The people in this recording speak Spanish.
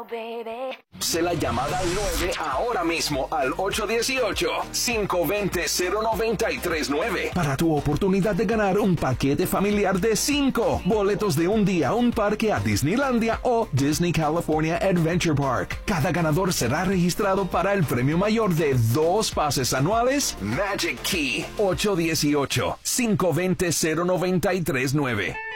Se la llamada al 9 ahora mismo al 818-520-0939 para tu oportunidad de ganar un paquete familiar de 5 boletos de un día a un parque a Disneylandia o Disney California Adventure Park. Cada ganador será registrado para el premio mayor de 2 pases anuales Magic Key. 818-520-0939.